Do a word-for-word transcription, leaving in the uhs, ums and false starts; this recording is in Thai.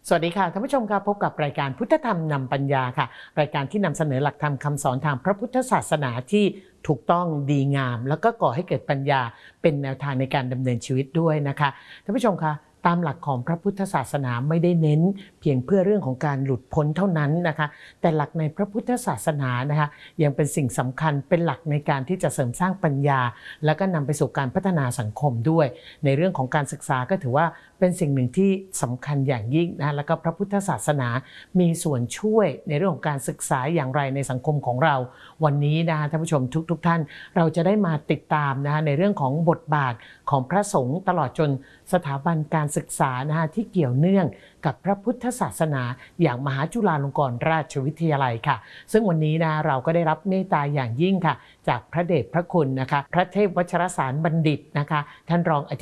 สวัสดีค่ะท่านผู้ชมค่ะพบกับรายการพุทธธรรมนำปัญญาค่ะรายการที่นำเสนอหลักธรรมคำสอนทางพระพุทธศาสนาที่ถูกต้องดีงามแล้วก็ก่อให้เกิดปัญญาเป็นแนวทางในการดำเนินชีวิตด้วยนะคะท่านผู้ชมคะตามหลักของพระพุทธศาสนาไม่ได้เน้นเพียงเพื่อเรื่องของการหลุดพ้นเท่านั้นนะคะแต่หลักในพระพุทธศาสนานะคะยังเป็นสิ่งสำคัญเป็นหลักในการที่จะเสริมสร้างปัญญาแล้วก็นำไปสู่การพัฒนาสังคมด้วยในเรื่องของการศึกษาก็ถือว่าเป็นสิ่งหนึ่งที่สำคัญอย่างยิ่งนะแล้วก็พระพุทธศาสนามีส่วนช่วยในเรื่องของการศึกษาอย่างไรในสังคมของเราวันนี้นะคะท่านผู้ชมทุกๆ ท, ท่านเราจะได้มาติดตามนะคะในเรื่องของบทบาทของพระสงฆ์ตลอดจนสถาบันการศึกษานะคะที่เกี่ยวเนื่องกับพระพุทธศาสนาอย่างมหาจุฬาลงกรณราชวิทยาลัยค่ะซึ่งวันนี้นะเราก็ได้รับเมตตาอย่างยิ่งค่ะจากพระเดชพระคุณนะคะพระเทพวชรสารบัณฑิตนะคะท่านรองอธิ